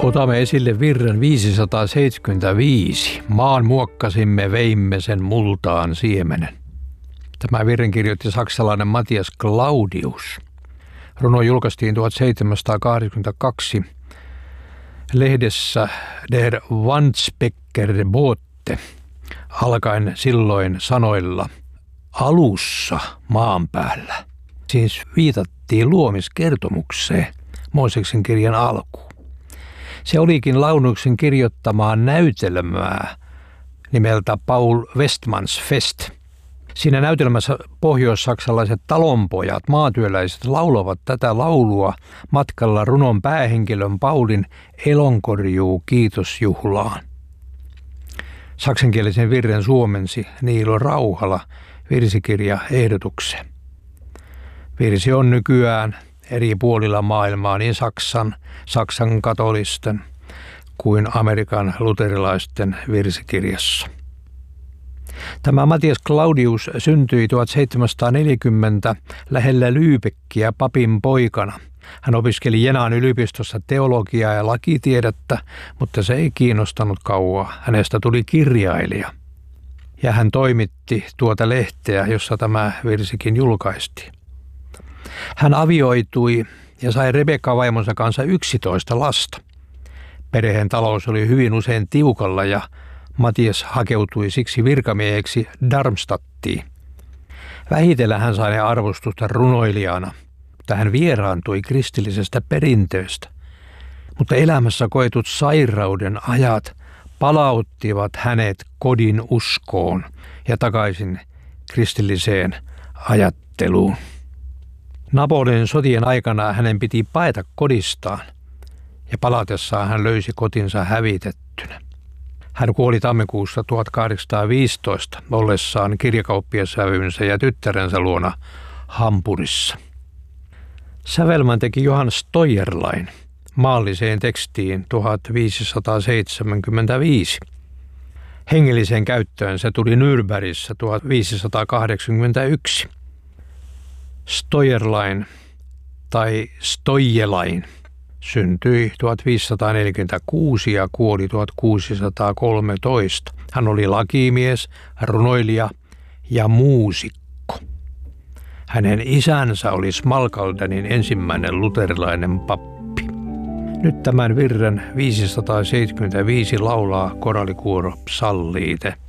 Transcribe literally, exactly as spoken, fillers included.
Otamme esille virren viisisataaseitsemänkymmentäviisi. Maan muokkasimme, veimme sen multaan siemenen. Tämä virren kirjoitti saksalainen Matthias Claudius. Runo julkaistiin tuhatseitsemänsataakahdeksankymmentäkaksi lehdessä Der Wandsbeker Bote, alkaen silloin sanoilla alussa maan päällä. Siis viitattiin luomiskertomukseen, Mooseksen kirjan alkuun. Se olikin Launuksen kirjoittamaa näytelmää nimeltä Paul Westmans Fest. Siinä näytelmässä pohjois-saksalaiset talonpojat, maatyöläiset, laulavat tätä laulua matkalla runon päähenkilön Paulin elonkorjuu kiitosjuhlaan. Saksankielisen virren suomensi Niilo Rauhala virsikirja ehdotukseen. Virsi on nykyään eri puolilla maailmaa niin Saksan, Saksan katolisten kuin Amerikan luterilaisten virsikirjassa. Tämä Matthias Claudius syntyi tuhatseitsemänsataaneljäkymmentä lähellä Lübeckiä papin poikana. Hän opiskeli Jenan yliopistossa teologiaa ja lakitiedettä, mutta se ei kiinnostanut kauaa. Hänestä tuli kirjailija. Ja hän toimitti tuota lehteä, jossa tämä virsikin julkaistiin. Hän avioitui ja sai Rebekka vaimonsa kanssa yksitoista lasta. Perheen talous oli hyvin usein tiukalla ja Matthias hakeutui siksi virkamieheksi Darmstadtiin. Vähitellen hän sai arvostusta runoilijana, mutta hän vieraantui kristillisestä perintöstä. Mutta elämässä koetut sairauden ajat palauttivat hänet kodin uskoon ja takaisin kristilliseen ajatteluun. Napoleonin sotien aikana hänen piti paeta kodistaan ja palatessaan hän löysi kotinsa hävitettynä. Hän kuoli tammikuussa tuhatkahdeksansataaviisitoista ollessaan kirjakauppiassävynsä ja tyttärensä luona Hampurissa. Sävelmän teki Johann Steuerlein maalliseen tekstiin tuhatviisisataaseitsemänkymmentäviisi. Hengelliseen käyttöön se tuli Nürnbergissä tuhatviisisataakahdeksankymmentäyksi. Steuerlein tai Stoijelain syntyi tuhatviisisataaneljäkymmentäkuusi ja kuoli tuhatkuusisataakolmetoista. Hän oli lakimies, runoilija ja muusikko. Hänen isänsä oli Smalkaldenin ensimmäinen luterilainen pappi. Nyt tämän virren viisisataaseitsemänkymmentäviisi laulaa koraalikuoro Psalliite.